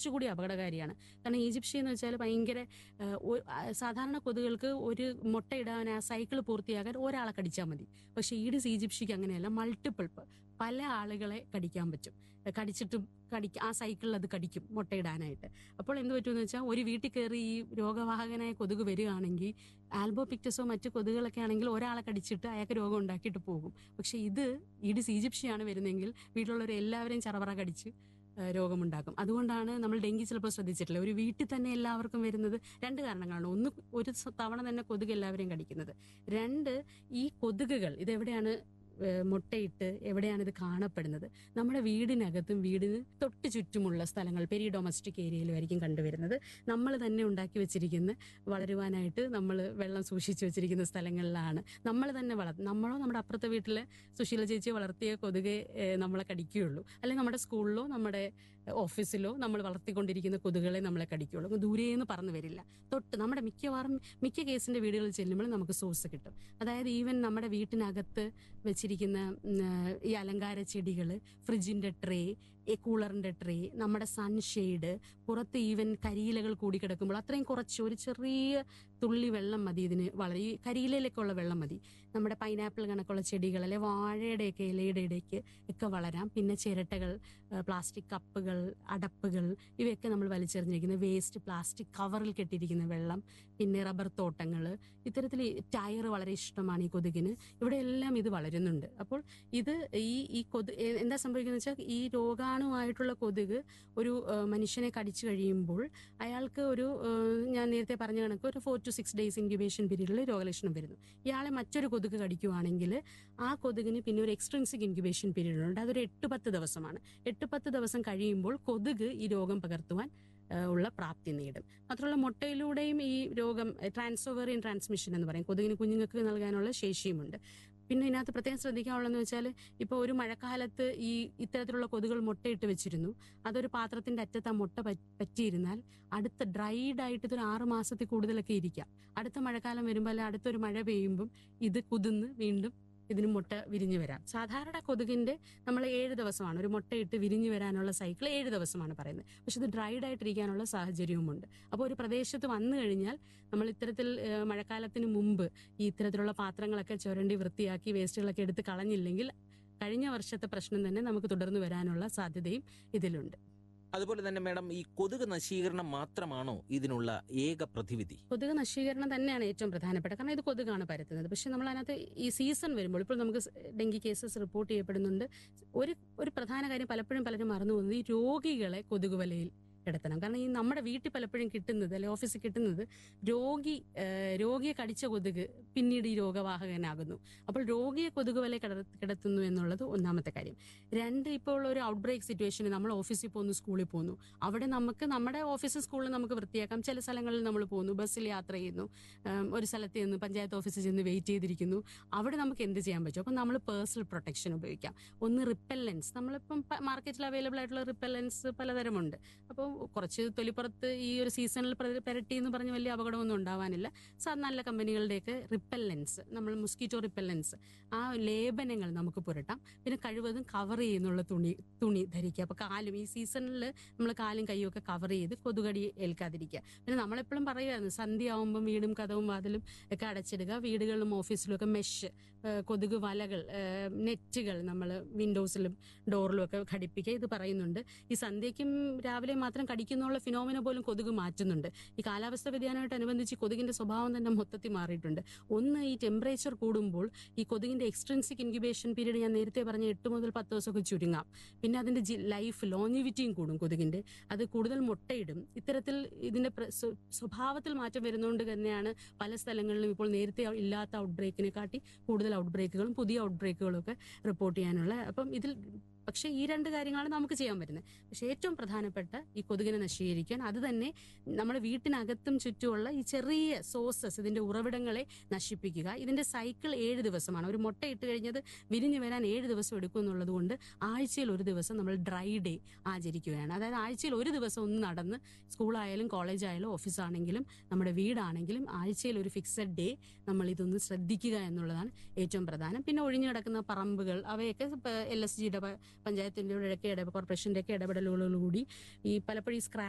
കുറച്ചുകൂടി അപകടകാരിയാണ്. കാരണം ഈജിപ്ഷ്യ എന്ന് വെച്ചാൽ ഭയങ്കര സാധാരണ കൊതുകൾക്ക് ഒരു മുട്ടയിടാൻ ആ സൈക്കിൾ പൂർത്തിയാക്കാൻ ഒരാളെ കടിച്ചാൽ മതി. പക്ഷെ ഈഡിസ് ഈജിപ്ഷ്യക്ക് അങ്ങനെയല്ല, മൾട്ടിപ്പിൾ പല ആളുകളെ കടിക്കാൻ പറ്റും. കടിച്ചിട്ടും ആ സൈക്കിളിൽ അത് കടിക്കും മുട്ടയിടാനായിട്ട്. അപ്പോൾ എന്ത് പറ്റുമെന്ന് വെച്ചാൽ ഒരു വീട്ടിൽ കയറി ഈ രോഗവാഹകനായ കൊതുക് വരികയാണെങ്കിൽ ആൽബോപിക്ടസോ മറ്റു കൊതുകുകളൊക്കെ ആണെങ്കിൽ ഒരാളെ കടിച്ചിട്ട് അയാൾക്ക് രോഗം ഉണ്ടാക്കിയിട്ട് പോകും. പക്ഷെ ഇത് ഈഡിസ് ഈജിപ്ഷ്യയാണ് വരുന്നതെങ്കിൽ വീട്ടിലുള്ളവർ എല്ലാവരെയും ചറവറ കടിച്ച് രോഗമുണ്ടാക്കും. അതുകൊണ്ടാണ് നമ്മൾ ഡെങ്കി ചിലപ്പോൾ ശ്രദ്ധിച്ചിട്ടില്ല, ഒരു വീട്ടിൽ തന്നെ എല്ലാവർക്കും വരുന്നത് 2 കാരണങ്ങളാണ്. ഒന്ന്, ഒരു തവണ തന്നെ കൊതുക് എല്ലാവരെയും കടിക്കുന്നത്. 2, ഈ കൊതുകുകൾ ഇതെവിടെയാണ് മുട്ടയിട്ട് എവിടെയാണ് ഇത് കാണപ്പെടുന്നത്? നമ്മുടെ വീടിനകത്തും വീടിന് തൊട്ട് ചുറ്റുമുള്ള സ്ഥലങ്ങൾ, പെരി ഡൊമസ്റ്റിക് ഏരിയയിലുമായിരിക്കും കണ്ടുവരുന്നത്. നമ്മൾ തന്നെ ഉണ്ടാക്കി വെച്ചിരിക്കുന്ന, വളരുവാനായിട്ട് നമ്മൾ വെള്ളം സൂക്ഷിച്ചു വെച്ചിരിക്കുന്ന സ്ഥലങ്ങളിലാണ് നമ്മൾ തന്നെ നമ്മളോ നമ്മുടെ അപ്പുറത്തെ വീട്ടിലെ സുശീല ചേച്ചി വളർത്തിയ കൊതുകെ നമ്മളെ കടിക്കുകയുള്ളൂ. അല്ലെങ്കിൽ നമ്മുടെ സ്കൂളിലോ നമ്മുടെ ഓഫീസിലോ നമ്മൾ വളർത്തിക്കൊണ്ടിരിക്കുന്ന കൊതുകുകളെ നമ്മളെ കടിക്കുകയുള്ളൂ. ദൂരേന്ന് പറന്നു വരില്ല. തൊട്ട് നമ്മുടെ മിക്ക കേസിന്റെ വീടുകളിൽ ചെല്ലുമ്പോൾ നമുക്ക് സോഴ്സ് കിട്ടും. അതായത് ഈവൻ നമ്മുടെ വീട്ടിനകത്ത് വെച്ചിരിക്കുന്ന ഈ അലങ്കാര ചെടികള്, ഫ്രിഡ്ജിന്റെ ട്രേ, കൂളറിന്റെ ട്രേ, നമ്മുടെ സൺഷെയ്ഡ്, പുറത്ത് ഈവൻ കരിയിലകൾ കൂടി കിടക്കുമ്പോൾ അത്രയും കുറച്ച് ഒരു ചെറിയ തുള്ളി വെള്ളം മതി ഇതിന് ഈ കരിയിലയിലേക്കുള്ള വെള്ളം മതി. നമ്മുടെ പൈനാപ്പിൾ കണക്കുള്ള ചെടികൾ, അല്ലെ വാഴയുടെയൊക്കെ ഇലയുടെ ഇടയ്ക്ക് ഒക്കെ വളരാം. പിന്നെ ചിരട്ടകൾ, പ്ലാസ്റ്റിക് കപ്പുകൾ, അടപ്പുകൾ, ഇവയൊക്കെ നമ്മൾ വലിച്ചെറിഞ്ഞിരിക്കുന്ന വേസ്റ്റ്, പ്ലാസ്റ്റിക് കവറിൽ കെട്ടിയിരിക്കുന്ന വെള്ളം, പിന്നെ റബ്ബർ തോട്ടങ്ങൾ, ഇത്തരത്തിൽ ടയർ വളരെ ഇഷ്ടമാണ് ഈ കൊതുകിന്. ഇവിടെ എല്ലാം ഇത് വളരുന്നുണ്ട്. അപ്പോൾ ഇത് ഈ എന്താ സംഭവിക്കുന്നത് വെച്ചാൽ, ഈ രോഗാണുവായിട്ടുള്ള കൊതുക് ഒരു മനുഷ്യനെ കടിച്ചു കഴിയുമ്പോൾ അയാൾക്ക് ഞാൻ നേരത്തെ പറഞ്ഞ കണക്ക് ഒരു 4 to 6 days ഇൻക്യുബേഷൻ പീരീഡിൽ രോഗലക്ഷണം വരുന്നു. ഇയാളെ മറ്റൊരു കൊതുക് കടിക്കുവാണെങ്കിൽ ആ കൊതുകിന് പിന്നെ ഒരു എക്സ്ട്രിൻസിക് ഇൻക്യുബേഷൻ പീരീഡ് ഉണ്ട്. അതൊരു 8-10 ദിവസമാണ്. 8-10 ദിവസം കഴിയുമ്പോൾ കൊതുക് ഈ രോഗം പകർത്തുവാൻ ഉള്ള പ്രാപ്തി നേടും. മാത്രമല്ല മുട്ടയിലൂടെയും ഈ രോഗം ട്രാൻസോവേറിയൻ ട്രാൻസ്മിഷൻ എന്ന് പറയും, കൊതുകിന് കുഞ്ഞുങ്ങൾക്ക് നൽകാനുള്ള ശേഷിയുമുണ്ട്. പിന്നെ ഇതിനകത്ത് പ്രത്യേകം ശ്രദ്ധിക്കാനുള്ളതെന്ന് വെച്ചാൽ, ഇപ്പോൾ ഒരു മഴക്കാലത്ത് ഇത്തരത്തിലുള്ള കൊതുകൾ മുട്ടയിട്ട് വെച്ചിരുന്നു, അതൊരു പാത്രത്തിന്റെ അറ്റത്ത് ആ മുട്ട പറ്റിയിരുന്നാൽ അടുത്ത ഡ്രൈഡ് ആയിട്ട് ഇതൊരു 6 മാസത്തിൽ കൂടുതലൊക്കെ ഇരിക്കാം. അടുത്ത മഴക്കാലം വരുമ്പോൾ, അല്ലെ അടുത്തൊരു മഴ പെയ്യുമ്പം ഇത് കുതിർന്ന് വീണ്ടും ഇതിന് മുട്ട വിരിഞ്ഞു വരാം. സാധാരണ കൊതുകിന്റെ നമ്മൾ 7 ദിവസമാണ് ഒരു മുട്ടയിട്ട് വിരിഞ്ഞു വരാനുള്ള സൈക്കിൾ 7 ദിവസമാണ് പറയുന്നത്. പക്ഷെ ഇത് ഡ്രൈഡ് ആയിട്ടിരിക്കാനുള്ള സാഹചര്യവുമുണ്ട്. അപ്പോൾ ഒരു പ്രദേശത്ത് വന്നു കഴിഞ്ഞാൽ നമ്മൾ ഇത്തരത്തിൽ മഴക്കാലത്തിന് മുമ്പ് ഈ ഇത്തരത്തിലുള്ള പാത്രങ്ങളൊക്കെ ചുരണ്ടി വൃത്തിയാക്കി വേസ്റ്റുകളൊക്കെ എടുത്ത് കളഞ്ഞില്ലെങ്കിൽ കഴിഞ്ഞ വർഷത്തെ പ്രശ്നം തന്നെ നമുക്ക് തുടർന്ന് വരാനുള്ള സാധ്യതയും ഇതിലുണ്ട്. അതുപോലെ തന്നെ മാഡം, ഈ കൊതുക് നശീകരണം മാത്രമാണോ ഇതിനുള്ള ഏക പ്രതിവിധി? കൊതുക് നശീകരണം തന്നെയാണ് ഏറ്റവും പ്രധാനപ്പെട്ട, കാരണം ഇത് കൊതുകാണ് പരത്തുന്നത്. പക്ഷെ നമ്മൾ അതിനകത്ത് ഈ സീസൺ വരുമ്പോൾ, ഇപ്പോൾ നമുക്ക് ഡെങ്കി കേസസ് റിപ്പോർട്ട് ചെയ്യപ്പെടുന്നുണ്ട്. ഒരു പ്രധാന കാര്യം പലപ്പോഴും പലരും മറന്നു പോകുന്നത്, ഈ രോഗികളെ കൊതുക് വലയിൽ കിടത്തണം. കാരണം ഈ നമ്മുടെ വീട്ടിൽ പലപ്പോഴും കിട്ടുന്നത്, അല്ലെ ഓഫീസിൽ കിട്ടുന്നത്, രോഗിയെ കടിച്ച കൊതുക് പിന്നീട് ഈ രോഗവാഹകനാകുന്നു. അപ്പോൾ രോഗിയെ കൊതുക് വല കിടത്തുന്നു എന്നുള്ളത് ഒന്നാമത്തെ കാര്യം. 2, ഇപ്പോൾ ഉള്ള ഒരു ഔട്ട് ബ്രേക്ക് സിറ്റുവേഷനിൽ നമ്മൾ ഓഫീസിൽ പോകുന്നു, സ്കൂളിൽ പോകുന്നു, അവിടെ നമുക്ക് നമ്മുടെ ഓഫീസും സ്കൂളിൽ നമുക്ക് വൃത്തിയാക്കാം. ചില സ്ഥലങ്ങളിൽ നമ്മൾ പോകുന്നു, ബസ്സിൽ യാത്ര ചെയ്യുന്നു, ഒരു സ്ഥലത്ത് നിന്ന് പഞ്ചായത്ത് ഓഫീസിൽ ചെന്ന് വെയിറ്റ് ചെയ്തിരിക്കുന്നു, അവിടെ നമുക്ക് എന്ത് ചെയ്യാൻ പറ്റും? അപ്പം നമ്മൾ പേഴ്സണൽ പ്രൊട്ടക്ഷൻ ഉപയോഗിക്കാം. ഒന്ന് റിപ്പല്ലൻസ്, നമ്മളിപ്പം മാർക്കറ്റിൽ അവൈലബിൾ ആയിട്ടുള്ള റിപ്പല്ലൻസ് പലതരമുണ്ട്. അപ്പോൾ കുറച്ച് തൊലിപ്പുറത്ത് ഈ ഒരു സീസണിൽ പെരട്ടി എന്ന് പറഞ്ഞ് വലിയ അപകടമൊന്നും ഉണ്ടാവാനില്ല. നല്ല കമ്പനികളുടെയൊക്കെ റിപ്പല്ലൻസ്, നമ്മൾ മൊസ്കിറ്റോ റിപ്പല്ലൻസ്, ആ ലേപനങ്ങൾ നമുക്ക് പുരട്ടാം. പിന്നെ കഴിവതും കവർ ചെയ്യുന്നുള്ള തുണി ധരിക്കുക. അപ്പൊ കാലും ഈ സീസണിൽ നമ്മൾ കാലും കൈയും ഒക്കെ കവർ ചെയ്ത് കൊതുകടി ഏൽക്കാതിരിക്കുക. പിന്നെ നമ്മളെപ്പോഴും പറയുമായിരുന്നു, സന്ധ്യ ആവുമ്പം വീടും കഥവും വാതിലും ഒക്കെ അടച്ചിടുക. വീടുകളിലും ഓഫീസിലും ഒക്കെ മെഷ്, കൊതുക് വലകൾ, നെറ്റുകൾ നമ്മൾ വിൻഡോസിലും ഡോറിലും ഒക്കെ ഘടിപ്പിക്കുക. ഇത് പറയുന്നുണ്ട്. ഈ സന്ധ്യയ്ക്കും രാവിലെ മാത്രം കടിക്കുന്നുള്ള ഫിനോമിന പോലും കൊതുക് മാറ്റുന്നുണ്ട്. ഈ കാലാവസ്ഥ വ്യതിയാനമായിട്ടനുബന്ധിച്ച് കൊതുകിന്റെ സ്വഭാവം തന്നെ മൊത്തത്തിൽ മാറിയിട്ടുണ്ട്. ഒന്ന്, ഈ ടെമ്പറേച്ചർ കൂടുമ്പോൾ ഈ കൊതുകിന്റെ എക്സ്ട്രിൻസിക് ഇൻക്യുബേഷൻ പീരീഡ് ഞാൻ നേരത്തെ പറഞ്ഞ 8 മുതൽ 10 ദിവസമൊക്കെ ചുരുങ്ങാം. പിന്നെ അതിന്റെ ലൈഫ് ലോഞ്ചിവിറ്റിയും കൂടും കൊതുകിന്റെ. അത് കൂടുതൽ മുട്ടയിടും. ഇത്തരത്തിൽ ഇതിന്റെ സ്വഭാവത്തിൽ മാറ്റം വരുന്നതുകൊണ്ട് തന്നെയാണ് പല സ്ഥലങ്ങളിലും ഇപ്പോൾ നേരത്തെ ഇല്ലാത്ത ഔട്ട് ബ്രേക്കിനെ കാട്ടി കൂടുതൽ ഔട്ട് ബ്രേക്കുകളും പുതിയ ഔട്ട് ബ്രേക്കുകളും ഒക്കെ റിപ്പോർട്ട് ചെയ്യാനുള്ള. അപ്പം ഇതിൽ പക്ഷെ ഈ 2 കാര്യങ്ങളാണ് നമുക്ക് ചെയ്യാൻ പറ്റുന്നത്. പക്ഷെ ഏറ്റവും പ്രധാനപ്പെട്ട ഈ കൊതുകിനെ നശീകരിക്കാൻ, അത് തന്നെ നമ്മുടെ വീട്ടിനകത്തും ചുറ്റുമുള്ള ഈ ചെറിയ സോഴ്സസ്, ഇതിന്റെ ഉറവിടങ്ങളെ നശിപ്പിക്കുക. ഇതിന്റെ സൈക്കിൾ 7 ദിവസമാണ്. ഒരു മുട്ട ഇട്ട് കഴിഞ്ഞത് വിരിഞ്ഞു വരാൻ 7 ദിവസം എടുക്കും എന്നുള്ളത് കൊണ്ട് ആഴ്ചയിൽ ഒരു ദിവസം നമ്മൾ ഡ്രൈ ഡേ ആചരിക്കുകയാണ്. അതായത് ആഴ്ചയിൽ ഒരു ദിവസം ഒന്ന് നടന്ന്, സ്കൂളായാലും കോളേജായാലും ഓഫീസാണെങ്കിലും നമ്മുടെ വീടാണെങ്കിലും ആഴ്ചയിൽ ഒരു ഫിക്സഡ് ഡേ നമ്മൾ ഇതൊന്ന് ശ്രദ്ധിക്കുക എന്നുള്ളതാണ് ഏറ്റവും പ്രധാനം. പിന്നെ ഒഴിഞ്ഞു കിടക്കുന്ന പറമ്പുകൾ, അവയൊക്കെ LSGയുടെ, പഞ്ചായത്തിന്റെ കോർപ്പറേഷന്റെ ഒക്കെ ഇടപെടലുകളോടുകൂടി ഈ പലപ്പോഴും ഈ